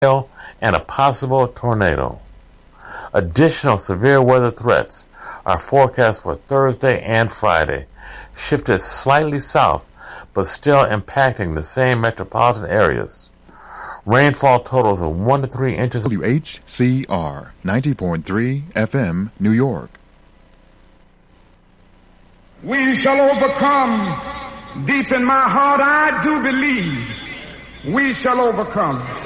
and a possible tornado. Additional severe weather threats are forecast for Thursday and Friday, shifted slightly south but still impacting the same metropolitan areas. Rainfall totals of 1 to 3 inches. WHCR 90.3 FM, New York. We shall overcome. Deep in my heart, I do believe we shall overcome.